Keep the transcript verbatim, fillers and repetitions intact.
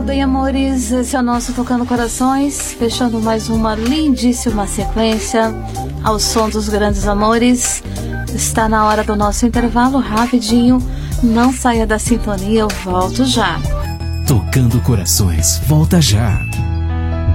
bem, amores? Esse é o nosso Tocando Corações, fechando mais uma lindíssima sequência ao som dos grandes amores. Está na hora do nosso intervalo rapidinho. Não saia da sintonia, eu volto já. Tocando Corações, volta já.